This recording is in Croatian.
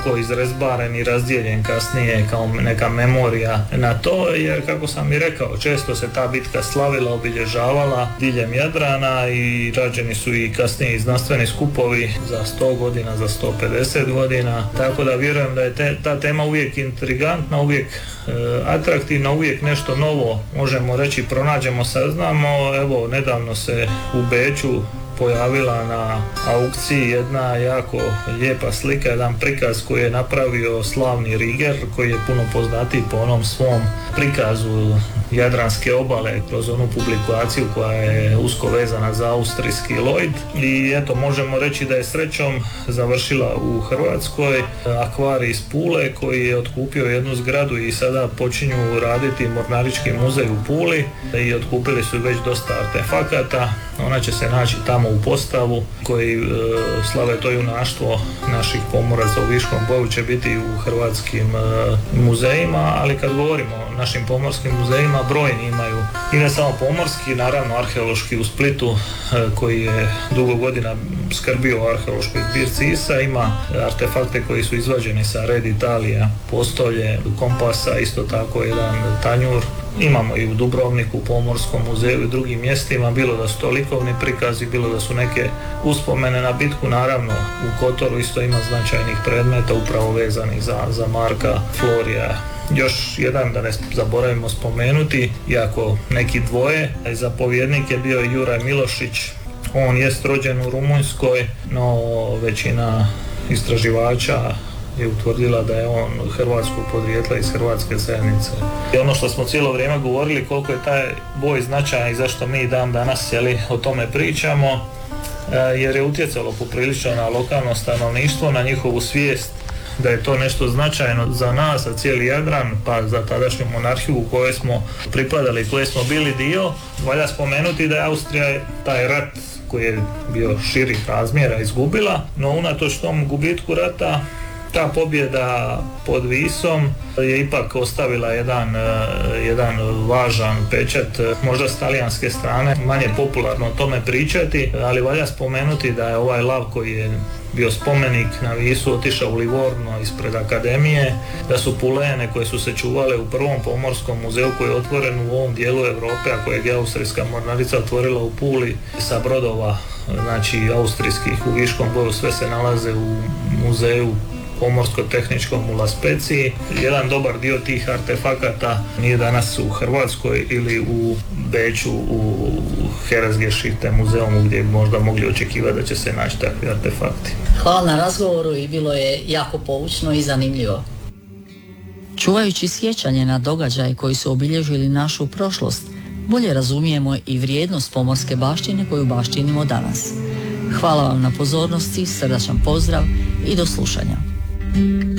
ovako izrezbaren i razdijeljen kasnije kao neka memorija na to, jer kako sam i rekao, često se ta bitka slavila, obilježavala diljem Jadrana i rađeni su i kasnije i znanstveni skupovi za 100 godina, za 150 godina, tako da vjerujem da je ta tema uvijek intrigantna, uvijek atraktivna, uvijek nešto novo, možemo reći, pronađemo, saznamo. Evo, nedavno se u Beču pojavila na aukciji jedna jako lijepa slika, jedan prikaz koji je napravio slavni Riger, koji je puno poznatiji po onom svom prikazu Jadranske obale kroz onu publikaciju koja je usko vezana za austrijski Lloyd. I eto, možemo reći da je srećom završila u Hrvatskoj akvarij iz Pule koji je otkupio jednu zgradu i sada počinju raditi Mornarički muzej u Puli i otkupili su već dosta artefakata. Ona će se naći tamo u postavu koji slave to junaštvo naših pomoraca u Viškom boju, će biti u hrvatskim muzejima, ali kad govorimo o našim pomorskim muzejima, brojni imaju i ne samo pomorski, naravno arheološki u Splitu koji je dugo godina skrbio o arheološkoj zbirci ISA, ima artefakte koji su izvađeni sa Red Italija, postolje, kompasa, isto tako jedan tanjur. Imamo i u Dubrovniku, Pomorskom muzeju i drugim mjestima, bilo da su to likovni prikazi, bilo da su neke uspomene na bitku. Naravno, u Kotoru isto ima značajnih predmeta upravo vezanih za Marka Florija. Još jedan, da ne zaboravimo spomenuti, iako neki dvoje, zapovjednik je bio Juraj Milošić. On jest rođen u Rumunjskoj, no većina istraživača je utvrdila da je on hrvatskog podrijetla iz hrvatske zajednice. I ono što smo cijelo vrijeme govorili, koliko je taj boj značajan i zašto mi dan danas o tome pričamo, jer je utjecalo poprilično na lokalno stanovništvo, na njihovu svijest da je to nešto značajno za nas, za cijeli Jadran, pa za tadašnju monarhiju u kojoj smo pripadali, koje smo bili dio. Valja spomenuti da je Austrija taj rat koji je bio širih razmjera izgubila, no unatoč tom gubitku rata ta pobjeda pod Visom je ipak ostavila jedan važan pečat, možda s talijanske strane, manje popularno o tome pričati, ali valja spomenuti da je ovaj lav koji je bio spomenik na Visu otišao u Livorno ispred akademije, da su pulene koje su se čuvale u prvom pomorskom muzeju koji je otvoren u ovom dijelu Europe, a kojeg je austrijska mornarica otvorila u Puli sa brodova, znači austrijskih u Viškom boju, sve se nalaze u muzeju pomorsko-tehničkom u La Speziji. Jedan dobar dio tih artefakata nije danas u Hrvatskoj ili u Beču u Heresgeschichte muzeum gdje bi možda mogli očekivati da će se naći takvi artefakti. Hvala na razgovoru i bilo je jako poučno i zanimljivo. Čuvajući sjećanje na događaje koji su obilježili našu prošlost, bolje razumijemo i vrijednost pomorske baštine koju baštinimo danas. Hvala vam na pozornosti, srdačan pozdrav i do slušanja.